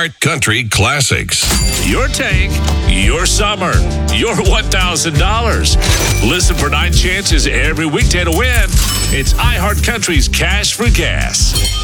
Country Classics. Your tank, your summer, your $1,000. Listen for 9 chances every weekday to win. It's iHeart Country's Cash for Gas.